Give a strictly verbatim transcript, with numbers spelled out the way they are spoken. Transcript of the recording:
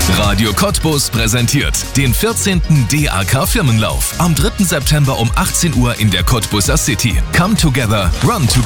Radio Cottbus präsentiert den vierzehnten D A K Firmenlauf am dritten September um achtzehn Uhr in der Cottbuser City. Come together, run together.